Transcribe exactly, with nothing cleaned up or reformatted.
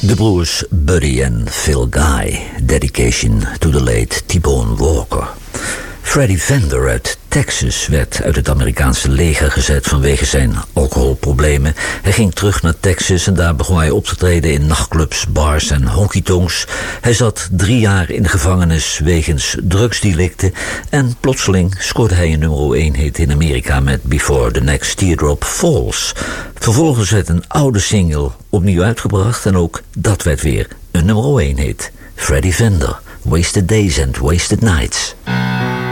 De broers Buddy en Phil Guy, Dedication to the late T-Bone Walker. Freddie Fender uit Texas werd uit het Amerikaanse leger gezet vanwege zijn alcoholproblemen. Hij ging terug naar Texas en daar begon hij op te treden in nachtclubs, bars en honky-tonks. Hij zat drie jaar in de gevangenis wegens drugsdelicten en plotseling scoorde hij een nummer één hit in Amerika met Before the Next Teardrop Falls. Vervolgens werd een oude single opnieuw uitgebracht en ook dat werd weer een nummer één hit. Freddie Fender, Wasted Days and Wasted Nights.